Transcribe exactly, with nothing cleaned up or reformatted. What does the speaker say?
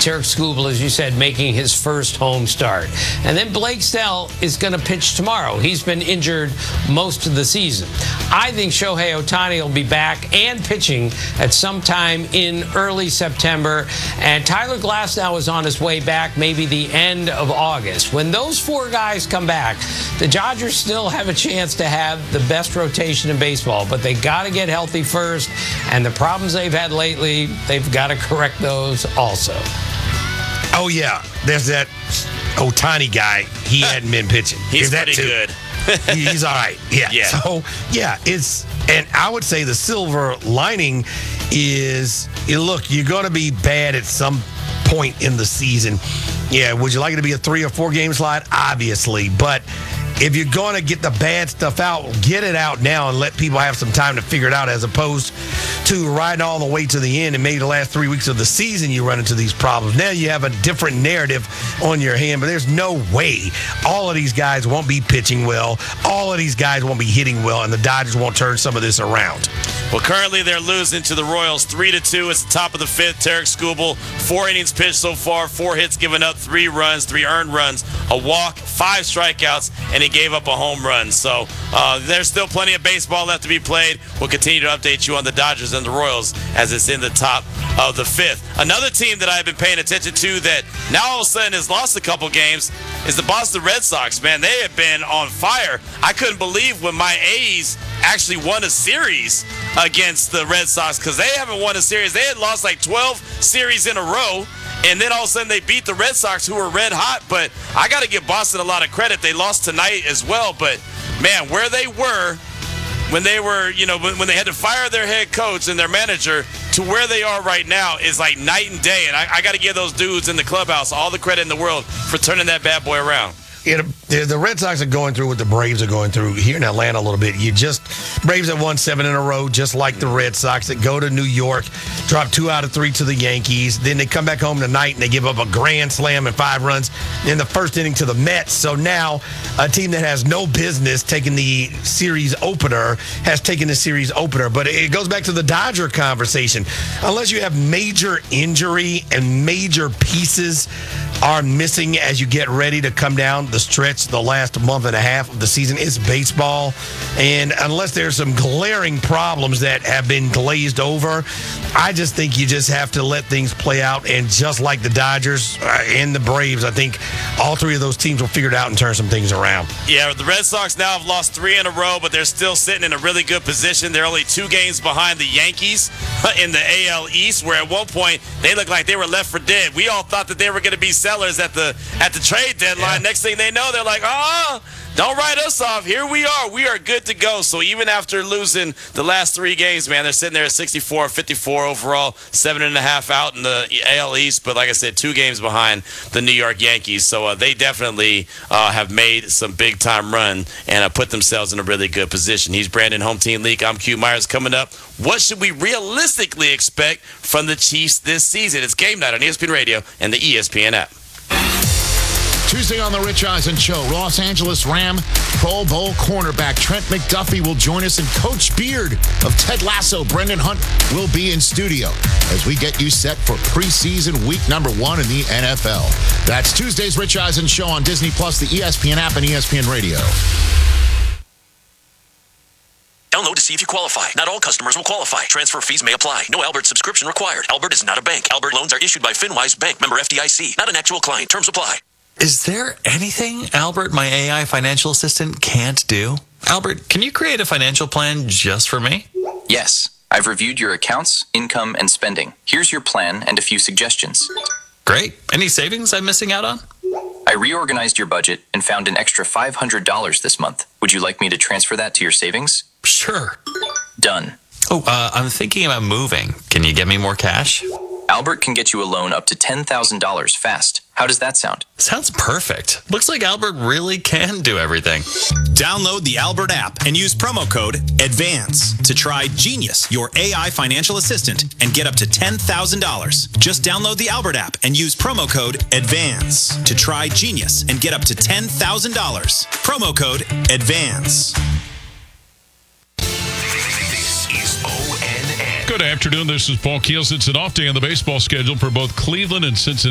Tarek Skubal, as you said, making his first home start. And then Blake Snell is going to pitch tomorrow. He's been injured most of the season. I think Shohei Ohtani will be back and pitching at some time in early September. And Tyler Glasnow is on his way back, maybe the end of August. When those four guys come back, the Dodgers still have a chance to have the best rotation in baseball, but they got to get healthy first. And the problems they've had lately, they've got to correct those also. Oh, yeah. There's that Ohtani guy. He hadn't been pitching. He's that pretty too? good. He's all right. Yeah. yeah. So, yeah, it's, and I would say the silver lining is, look, you're going to be bad at some point in the season. Yeah, would you like it to be a three or four game slide? Obviously. But if you're going to get the bad stuff out, get it out now and let people have some time to figure it out, as opposed to riding all the way to the end and maybe the last three weeks of the season you run into these problems. Now you have a different narrative on your hand, but there's no way all of these guys won't be pitching well. All of these guys won't be hitting well, and the Dodgers won't turn some of this around. Well, currently they're losing to the Royals three to two. It's the top of the fifth. Tarek Skubal, four innings pitched so far, four hits given up, three runs, three earned runs, a walk, five strikeouts, and he gave up a home run. So uh, there's still plenty of baseball left to be played. We'll continue to update you on the Dodgers and the Royals as it's in the top of the fifth. Another team that I've been paying attention to that now all of a sudden has lost a couple games is the Boston Red Sox. Man, they have been on fire. I couldn't believe when my A's actually won a series against the Red Sox, because they haven't won a series. They had lost like twelve series in a row, and then all of a sudden they beat the Red Sox, who were red hot. But I got to give Boston a lot of credit. They lost tonight as well, but man, where they were when they were, you know, when, when they had to fire their head coach and their manager to where they are right now is like night and day. And I, I got to give those dudes in the clubhouse all the credit in the world for turning that bad boy around. It, the Red Sox are going through what the Braves are going through here in Atlanta a little bit. You just, Braves have won seven in a row, just like the Red Sox that go to New York, drop two out of three to the Yankees. Then they come back home tonight and they give up a grand slam and five runs in the first inning to the Mets. So now a team that has no business taking the series opener has taken the series opener. But it goes back to the Dodger conversation. Unless you have major injury and major pieces are missing as you get ready to come down the stretch the last month and a half of the season, it's baseball. And unless there's some glaring problems that have been glazed over, I just think you just have to let things play out. And just like the Dodgers and the Braves, I think all three of those teams will figure it out and turn some things around. Yeah, the Red Sox now have lost three in a row, but they're still sitting in a really good position. They're only two games behind the Yankees in the A L East, where at one point they looked like they were left for dead. We all thought that they were going to be sellers at the at the trade deadline. Yeah. Next thing they know, they're like, oh, don't write us off. Here we are. We are good to go. So even after losing the last three games, man, they're sitting there at sixty-four, fifty-four overall, seven and a half out in the A L East. But like I said, two games behind the New York Yankees. So uh, they definitely uh, have made some big time run and uh, put themselves in a really good position. He's Brandon, Home Team League. I'm Q Myers. Coming up, what should we realistically expect from the Chiefs this season? It's Game Night on E S P N Radio and the E S P N app. Tuesday on the Rich Eisen Show, Los Angeles Ram Pro Bowl cornerback Trent McDuffie will join us, and Coach Beard of Ted Lasso, Brendan Hunt, will be in studio as we get you set for preseason week number one in the N F L. That's Tuesday's Rich Eisen Show on Disney Plus, the E S P N app, and E S P N Radio. Download to see if you qualify. Not all customers will qualify. Transfer fees may apply. No Albert subscription required. Albert is not a bank. Albert loans are issued by FinWise Bank, member F D I C. Not an actual client. Terms apply. Is there anything Albert, my A I financial assistant, can't do? Albert, can you create a financial plan just for me? Yes. I've reviewed your accounts, income, and spending. Here's your plan and a few suggestions. Great. Any savings I'm missing out on? I reorganized your budget and found an extra five hundred dollars this month. Would you like me to transfer that to your savings? Sure. Done. Oh, uh, I'm thinking about moving. Can you get me more cash? Albert can get you a loan up to ten thousand dollars fast. How does that sound? Sounds perfect. Looks like Albert really can do everything. Download the Albert app and use promo code ADVANCE to try Genius, your A I financial assistant, and get up to ten thousand dollars. Just download the Albert app and use promo code ADVANCE to try Genius and get up to ten thousand dollars. Promo code ADVANCE. Good afternoon. This is Paul Keels. It's an off day on the baseball schedule for both Cleveland and Cincinnati.